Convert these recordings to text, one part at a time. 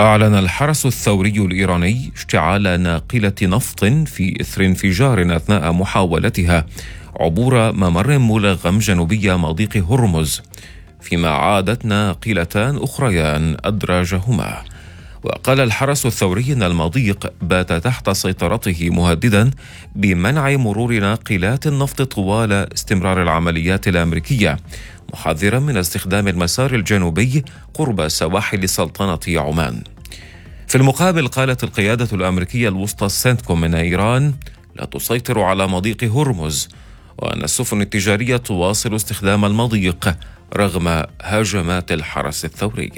أعلن الحرس الثوري الإيراني اشتعال ناقلة نفط في إثر انفجار أثناء محاولتها عبور ممر ملغم جنوبي مضيق هرمز، فيما عادت ناقلتان أخريان أدراجهما. وقال الحرس الثوري أن المضيق بات تحت سيطرته، مهددا بمنع مرور ناقلات النفط طوال استمرار العمليات الأمريكية، محذرا من استخدام المسار الجنوبي قرب سواحل سلطنة عمان. في المقابل قالت القيادة الأمريكية الوسطى سنتكوم أن إيران لا تسيطر على مضيق هرمز، وأن السفن التجارية تواصل استخدام المضيق رغم هجمات الحرس الثوري.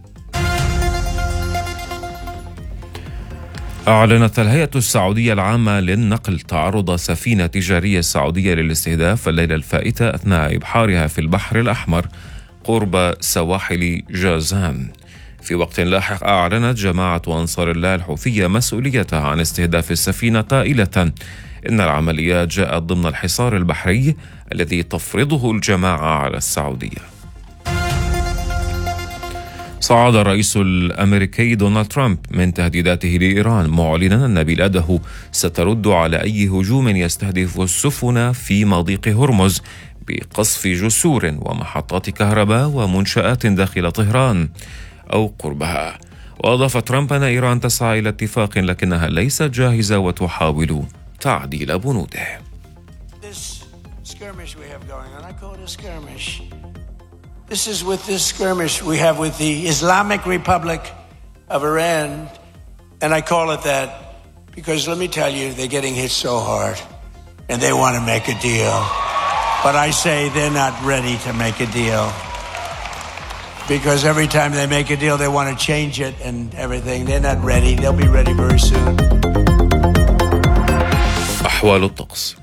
أعلنت الهيئة السعودية العامة للنقل تعرض سفينة تجارية سعودية للاستهداف الليلة الفائتة أثناء إبحارها في البحر الأحمر قرب سواحل جازان. في وقت لاحق أعلنت جماعة أنصار الله الحوثية مسؤوليتها عن استهداف السفينة، قائلة إن العمليات جاءت ضمن الحصار البحري الذي تفرضه الجماعة على السعودية. صعد الرئيس الأمريكي دونالد ترامب من تهديداته لإيران، معلنا أن بلاده سترد على أي هجوم يستهدف السفن في مضيق هرمز بقصف جسور ومحطات كهرباء ومنشآت داخل طهران أو قربها. وأضاف ترامب أن إيران تسعى إلى اتفاق لكنها ليست جاهزة وتحاول تعديل بنوده. This is with this skirmish we have with the Islamic Republic of Iran, and I call it that because let me tell you, they're getting hit so hard and they want to make a deal. But I say they're not ready to make a deal because every time they make a deal, they want to change it and everything. They're not ready. They'll be ready very soon. أحوال الطقس.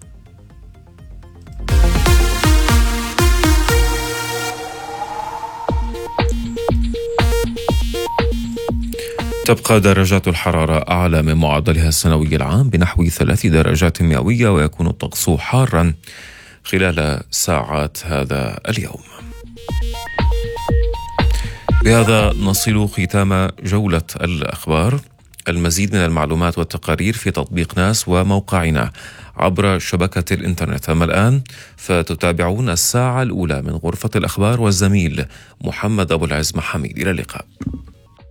تبقى درجات الحرارة أعلى من معدلها السنوي العام بنحو 3 درجات مئوية، ويكون الطقس حارا خلال ساعات هذا اليوم. بهذا نصل ختام جولة الأخبار. المزيد من المعلومات والتقارير في تطبيق ناس وموقعنا عبر شبكة الإنترنت. أما الآن فتتابعون الساعة الأولى من غرفة الأخبار والزميل محمد أبو العز محميد. إلى اللقاء.